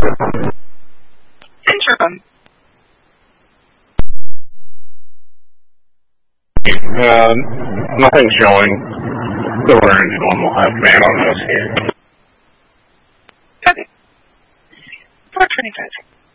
Interim. Nothing showing. Still running normal. I have man on this here. Okay. 425.